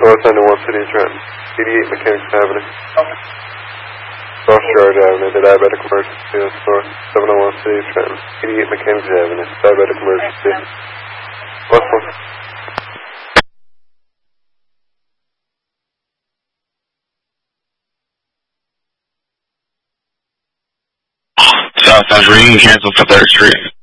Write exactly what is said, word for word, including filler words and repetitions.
North ninety-one City, Trenton. eighty-eight Mechanics Avenue. Okay. Cross Charge Avenue, the diabetic emergency on North seven oh one City, Trenton. eighty-eight Mechanics Avenue, diabetic emergency. Last one. Southbound ring, cancel for third Street.